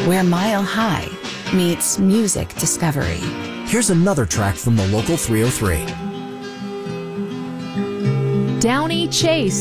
where Mile High meets music discovery. Here's another track from the local 303. Downey Chase.